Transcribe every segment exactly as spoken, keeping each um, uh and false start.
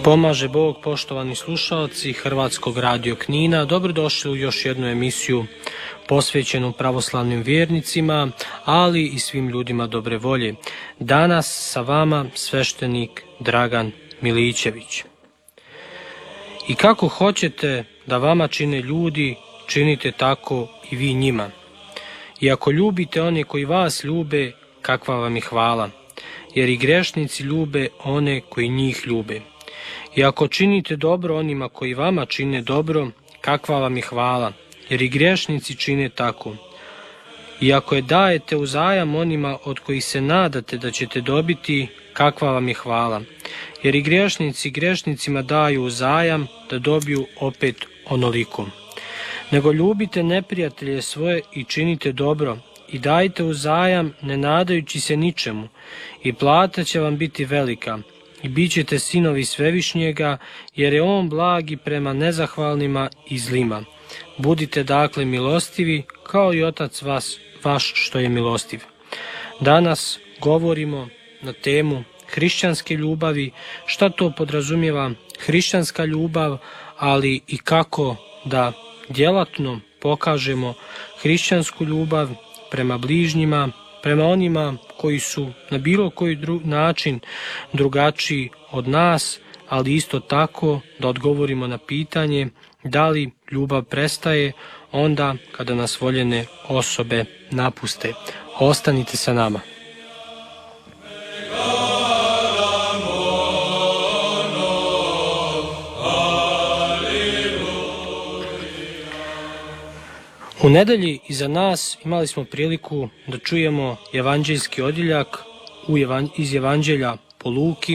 Pomaže Bog, poštovani slušalci Hrvatskog radio Knina, dobrodošli u još jednu emisiju posvećenu pravoslavnim vjernicima, ali i svim ljudima dobre volje. Danas sa vama sveštenik Dragan Milićević. I kako hoćete da vama čine ljudi, činite tako i vi njima. I ako ljubite one koji vas ljube, kakva vam je hvala, jer i grešnici ljube one koji njih ljube. I ako činite dobro onima koji vama čine dobro, kakva vam je hvala, jer i grešnici čine tako. I ako je dajete uzajam onima od kojih se nadate da ćete dobiti, kakva vam je hvala, jer i grešnici grešnicima daju uzajam da dobiju opet onoliko. Nego ljubite neprijatelje svoje i činite dobro, i dajte uzajam ne nadajući se ničemu, i plata će vam biti velika, i bit ćete sinovi Svevišnjega, jer je on blagi prema nezahvalnima i zlima. Budite dakle milostivi, kao i Otac vas, vaš što je milostiv. Danas govorimo na temu hrišćanske ljubavi, šta to podrazumijeva hrišćanska ljubav, ali i kako da djelatno pokažemo hrišćansku ljubav prema bližnjima, prema onima koji su na bilo koji dru- način drugačiji od nas, ali isto tako da odgovorimo na pitanje da li ljubav prestaje onda kada nas voljene osobe napuste. Ostanite sa nama. U nedelji iza nas imali smo priliku da čujemo evanđeljski odjeljak u evan, iz Evanđelja po Luki,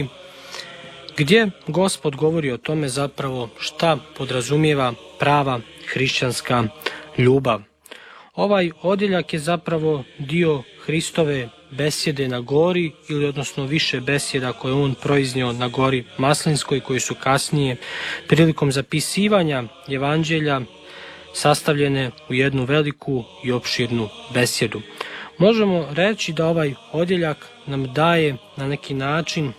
gdje Gospod govori o tome zapravo šta podrazumijeva prava hrišćanska ljubav. Ovaj odjeljak je zapravo dio Hristove besjede na gori, ili odnosno više besjeda koje on proiznio na gori Maslinskoj, koji su kasnije prilikom zapisivanja Evanđelja sastavljene u jednu veliku i opširnu besjedu. Možemo reći da ovaj odjeljak nam daje na neki način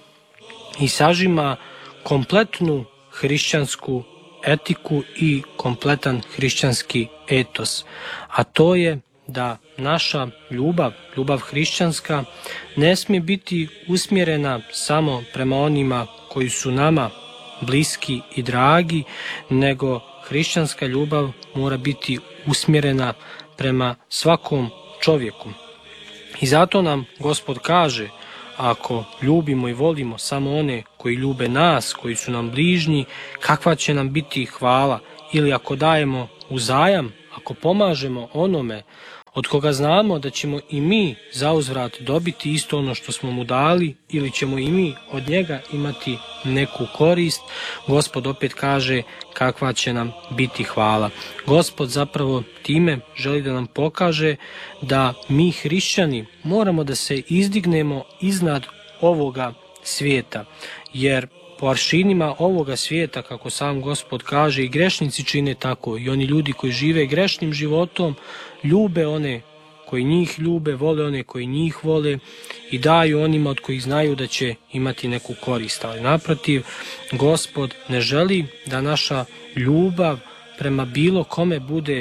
i sažima kompletnu hrišćansku etiku i kompletan hrišćanski etos, a to je da naša ljubav, ljubav hrišćanska, ne smije biti usmjerena samo prema onima koji su nama bliski i dragi, nego hrišćanska ljubav mora biti usmjerena prema svakom čovjeku. I zato nam Gospod kaže, ako ljubimo i volimo samo one koji ljube nas, koji su nam bližnji, kakva će nam biti hvala, ili ako dajemo uzajam, ako pomažemo onome od koga znamo da ćemo i mi zauzvrat dobiti isto ono što smo mu dali, ili ćemo i mi od njega imati neku korist, Gospod opet kaže kakva će nam biti hvala. Gospod zapravo time želi da nam pokaže da mi hrišćani moramo da se izdignemo iznad ovoga svijeta, jer po aršinima ovoga svijeta, kako sam Gospod kaže, i grešnici čine tako, i oni ljudi koji žive grešnim životom ljube one koji njih ljube, vole one koji njih vole i daju onima od kojih znaju da će imati neku korist. Ali naprotiv, Gospod ne želi da naša ljubav prema bilo kome bude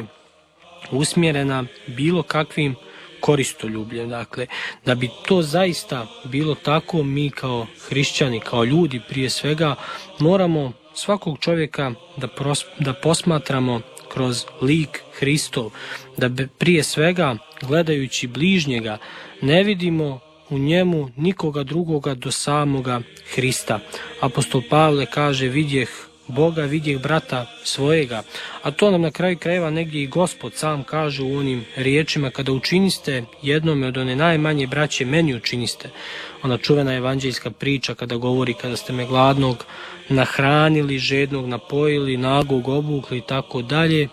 usmjerena bilo kakvim koristoljubljem. Dakle, da bi to zaista bilo tako, mi kao hrišćani, kao ljudi prije svega, moramo svakog čovjeka da, pros, da posmatramo kroz lik Hristov, da bi prije svega gledajući bližnjega ne vidimo u njemu nikoga drugoga do samoga Hrista. Apostol Pavle kaže, vidjeh Boga, vidjeh brata svojega, a to nam na kraju krajeva negdje i Gospod sam kaže u onim riječima, kada učiniste jednome od one najmanje braće, meni učiniste. Ona čuvena evanđeljska priča kada govori, kada ste me gladnog nahranili, žednog napojili, nagog obukli i tako dalje,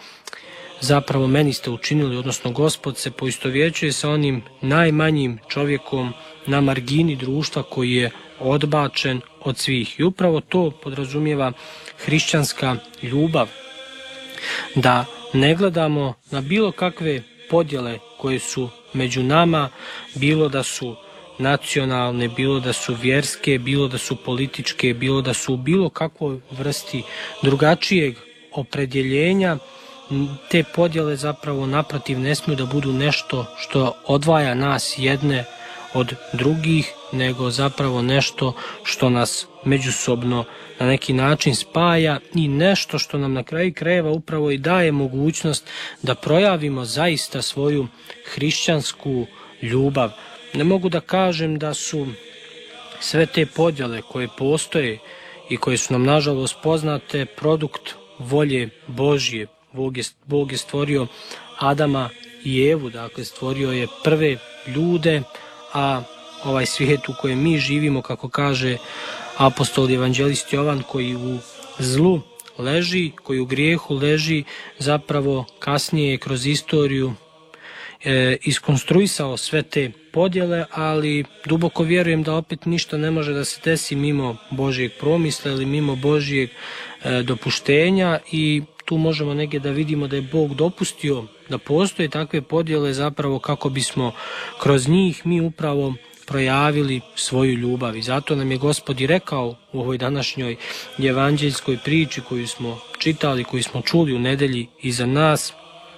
zapravo meni ste učinili, odnosno Gospod se poistovjećuje sa onim najmanjim čovjekom na margini društva koji je odbačen od svih. I upravo to podrazumijeva hrišćanska ljubav, da ne gledamo na bilo kakve podjele koje su među nama, bilo da su nacionalne, bilo da su vjerske, bilo da su političke, bilo da su u bilo kakvoj vrsti drugačijeg opredjeljenja, te podjele zapravo naprotiv ne smiju da budu nešto što odvaja nas jedne od drugih, nego zapravo nešto što nas međusobno na neki način spaja i nešto što nam na kraju krajeva upravo i daje mogućnost da projavimo zaista svoju hrišćansku ljubav. Ne mogu da kažem da su sve te podjele koje postoje i koje su nam nažalost poznate produkt volje Božje. Bog je, Bog je stvorio Adama i Evu, dakle stvorio je prve ljude, a ovaj svijet u kojem mi živimo, kako kaže apostol evanđelist Jovan, koji u zlu leži, koji u grijehu leži, zapravo kasnije je kroz istoriju e, iskonstruisao sve te podjele, ali duboko vjerujem da opet ništa ne može da se desi mimo Božjeg promisla ili mimo Božjeg e, dopuštenja, i tu možemo negdje da vidimo da je Bog dopustio da postoje takve podjele zapravo kako bismo kroz njih mi upravo projavili svoju ljubav. I zato nam je Gospod i rekao u ovoj današnjoj evanđeljskoj priči koju smo čitali, koju smo čuli u nedelji iza nas,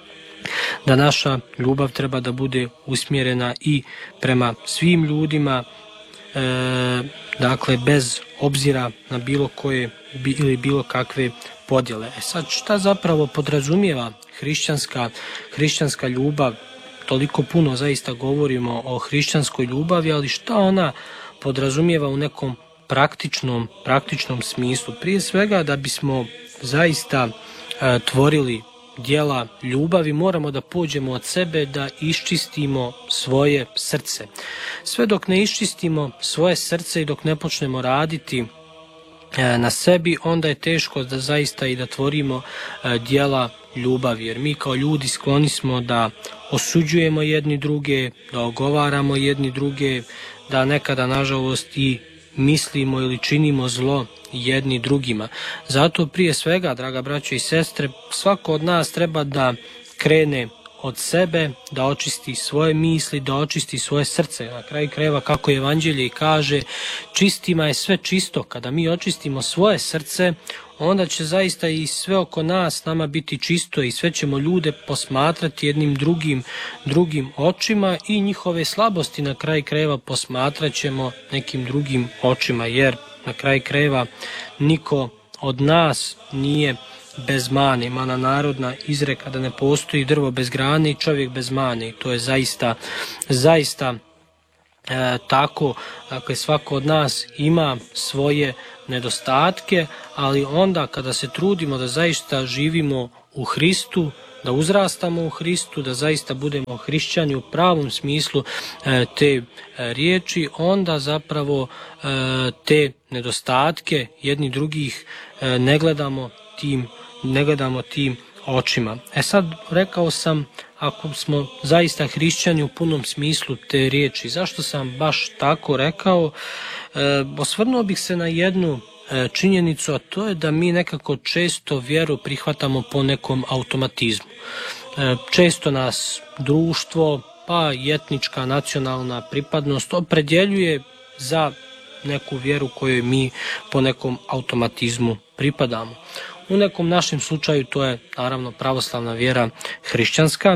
da naša ljubav treba da bude usmjerena i prema svim ljudima, e, dakle bez obzira na bilo koje ili bilo kakve podjele. E sad, šta zapravo podrazumijeva hrišćanska, hrišćanska ljubav? Toliko puno zaista govorimo o hrišćanskoj ljubavi, ali šta ona podrazumijeva u nekom praktičnom, praktičnom smislu? Prije svega, da bismo zaista e, tvorili djela ljubavi, moramo da pođemo od sebe, da iščistimo svoje srce. Sve dok ne iščistimo svoje srce i dok ne počnemo raditi na sebi, onda je teško da zaista i da tvorimo djela ljubavi, jer mi kao ljudi skloni smo da osuđujemo jedni druge, da ogovaramo jedni druge, da nekada nažalost i mislimo ili činimo zlo jedni drugima. Zato prije svega, draga braćo i sestre, svako od nas treba da krene od sebe, da očisti svoje misli, da očisti svoje srce. Na kraju krajeva, kako evanđelje i kaže, čistima je sve čisto. Kada mi očistimo svoje srce, onda će zaista i sve oko nas nama biti čisto i sve ćemo ljude posmatrati jednim drugim, drugim očima i njihove slabosti na kraju krajeva posmatrat ćemo nekim drugim očima, jer na kraju krajeva niko od nas nije bez mane. Ima ona narodna izreka da ne postoji drvo bez grane i čovjek bez mane, i to je zaista zaista e, tako. Dakle, svako od nas ima svoje nedostatke, ali onda kada se trudimo da zaista živimo u Hristu, da uzrastamo u Hristu, da zaista budemo hrišćani u pravom smislu e, te e, riječi, onda zapravo e, te nedostatke jedni drugih e, ne gledamo tim ne gledamo tim očima. E sad, rekao sam, ako smo zaista hrišćani u punom smislu te riječi, zašto sam baš tako rekao? E, osvrnuo bih se na jednu e, činjenicu, a to je da mi nekako često vjeru prihvatamo po nekom automatizmu. E, često nas društvo, pa i etnička, nacionalna pripadnost opredjeljuje za neku vjeru kojoj mi po nekom automatizmu pripadamo. U nekom našem slučaju to je naravno pravoslavna vjera hrišćanska,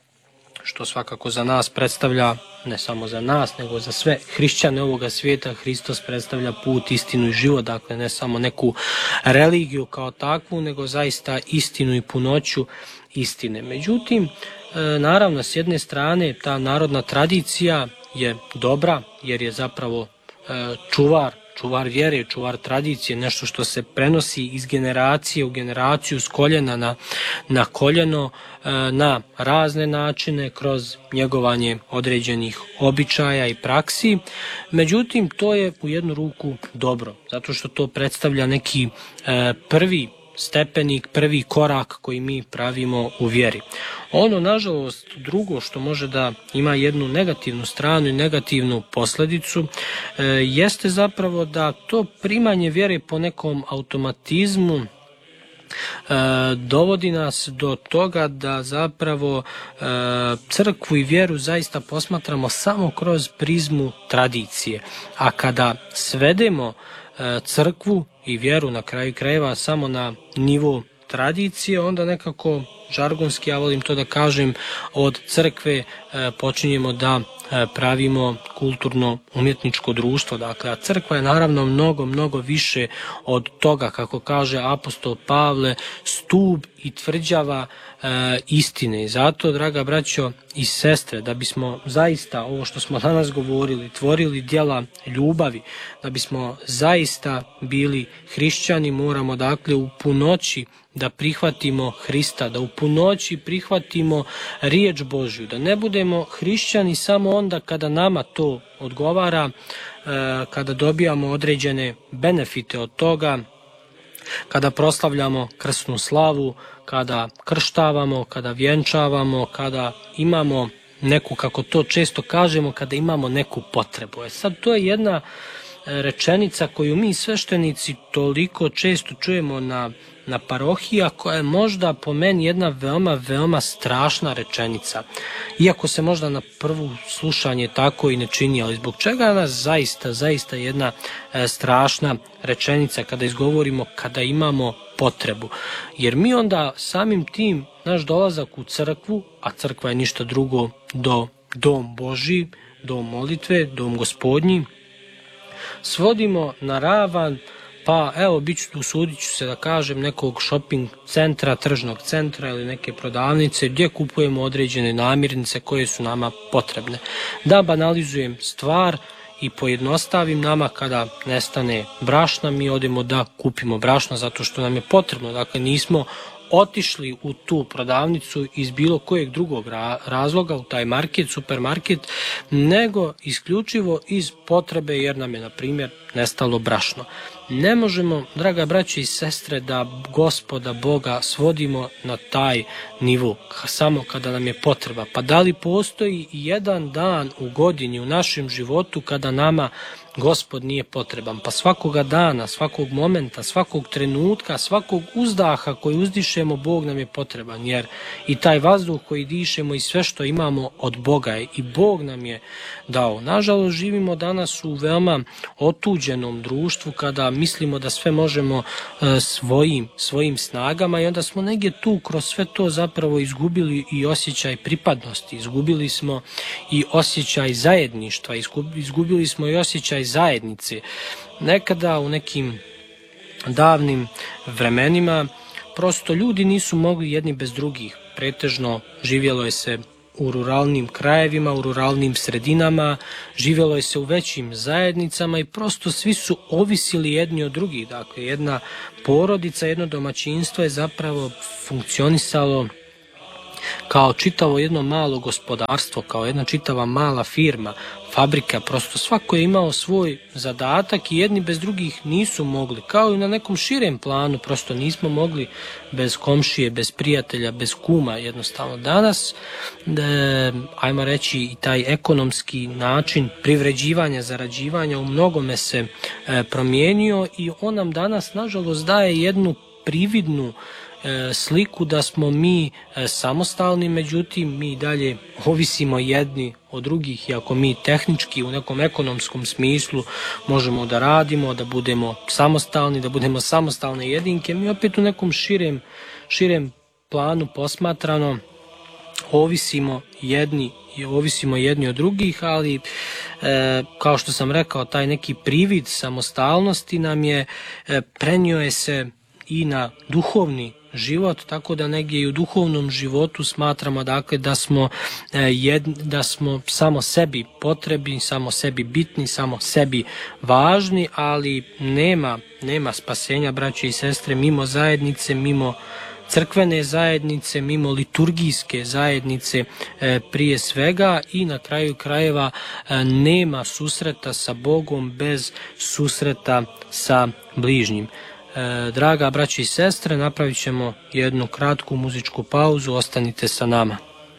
što svakako za nas predstavlja, ne samo za nas, nego za sve hrišćane ovoga svijeta, Hristos predstavlja put, istinu i život, dakle ne samo neku religiju kao takvu, nego zaista istinu i punoću istine. Međutim, naravno, s jedne strane ta narodna tradicija je dobra, jer je zapravo čuvar čuvar vjere, čuvar tradicije, nešto što se prenosi iz generacije u generaciju, s koljena na, na koljeno, na razne načine, kroz njegovanje određenih običaja i praksi. Međutim, to je u jednu ruku dobro, zato što to predstavlja neki prvi stepenik, prvi korak koji mi pravimo u vjeri. Ono, nažalost, drugo što može da ima jednu negativnu stranu i negativnu posljedicu e, jeste zapravo da to primanje vjere po nekom automatizmu dovodi nas do toga da zapravo crkvu i vjeru zaista posmatramo samo kroz prizmu tradicije. A kada svedemo crkvu i vjeru na kraju krajeva samo na nivo tradicije, onda nekako žargonski, ja volim to da kažem, od crkve počinjemo da pravimo kulturno-umjetničko društvo. Dakle, a crkva je naravno mnogo, mnogo više od toga, kako kaže apostol Pavle, stup i tvrđava e, istine. Zato, draga braćo i sestre, da bismo zaista ovo što smo danas govorili, tvorili djela ljubavi, da bismo zaista bili hrišćani, moramo dakle u punoći da prihvatimo Hrista, da u punoći prihvatimo riječ Božju, da ne budemo hrišćani samo onda kada nama to odgovara, kada dobijamo određene benefite od toga, kada proslavljamo krsnu slavu, kada krštavamo, kada vjenčavamo, kada imamo neku, kako to često kažemo, kada imamo neku potrebu. E sad, to je jedna rečenica koju mi sveštenici toliko često čujemo na, na parohiji, a koja je možda po meni jedna veoma, veoma strašna rečenica. Iako se možda na prvu slušanje tako i ne čini, ali zbog čega je nas zaista, zaista jedna e, strašna rečenica kada izgovorimo kada imamo potrebu. Jer mi onda samim tim naš dolazak u crkvu, a crkva je ništa drugo do dom Božji, dom molitve, dom Gospodnji, svodimo na ravan, pa evo, bit ću, usudit ću se da kažem, nekog shopping centra, tržnog centra ili neke prodavnice gdje kupujemo određene namirnice koje su nama potrebne. Da banalizujem stvar i pojednostavim, nama kada nestane brašna, mi odemo da kupimo brašno zato što nam je potrebno. Dakle, nismo otišli u tu prodavnicu iz bilo kojeg drugog razloga, u taj market, supermarket, nego isključivo iz potrebe jer nam je, na primjer, nestalo brašno. Ne možemo, draga braće i sestre, da Gospoda Boga svodimo na taj nivo samo kada nam je potreba. Pa da li postoji jedan dan u godini u našem životu kada nama Gospod nije potreban? Pa svakoga dana, svakog momenta, svakog trenutka, svakog uzdaha koji uzdišemo, Bog nam je potreban, jer i taj vazduh koji dišemo i sve što imamo od Boga je i Bog nam je dao. Nažalost, živimo danas u veoma otuđenom društvu kada mislimo da sve možemo e, svojim, svojim snagama i onda smo negdje tu kroz sve to zapravo izgubili i osjećaj pripadnosti, izgubili smo i osjećaj zajedništva, izgubili smo i osjećaj zajednice. Nekada u nekim davnim vremenima prosto ljudi nisu mogli jedni bez drugih. Pretežno živjelo je se u ruralnim krajevima, u ruralnim sredinama, živjelo je se u većim zajednicama i prosto svi su ovisili jedni od drugih. Dakle, jedna porodica, jedno domaćinstvo je zapravo funkcionisalo kao čitavo jedno malo gospodarstvo, kao jedna čitava mala firma, fabrika, prosto svako je imao svoj zadatak i jedni bez drugih nisu mogli, kao i na nekom širem planu, prosto nismo mogli bez komšije, bez prijatelja, bez kuma, jednostavno. Danas, e, ajmo reći, i taj ekonomski način privređivanja, zarađivanja u mnogome se e, promijenio i on nam danas, nažalost, daje jednu prividnu sliku da smo mi samostalni, međutim mi dalje ovisimo jedni od drugih, iako mi tehnički u nekom ekonomskom smislu možemo da radimo, da budemo samostalni, da budemo samostalne jedinke, mi opet u nekom širem, širem planu posmatrano ovisimo jedni i ovisimo jedni od drugih, ali e, kao što sam rekao, taj neki privid samostalnosti nam je e, prenio je se i na duhovni život, tako da negdje i u duhovnom životu smatramo dakle da smo jed, da smo samo sebi potrebni, samo sebi bitni, samo sebi važni, ali nema nema spasenja, braće i sestre, mimo zajednice, mimo crkvene zajednice, mimo liturgijske zajednice e, prije svega, i na kraju krajeva e, nema susreta sa Bogom bez susreta sa bližnjim. E, draga braće i sestre, napravit ćemo jednu kratku muzičku pauzu, ostanite sa nama.